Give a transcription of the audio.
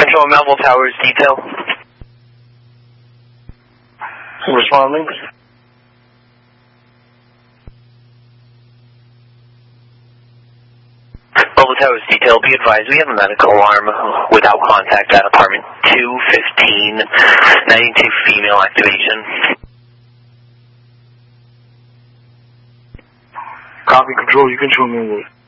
Control, Melville Towers, detail. Responding. Melville Towers, detail. Be advised, we have a medical alarm without contact at apartment 215, 92 female activation. Copy, Control. You can show me what.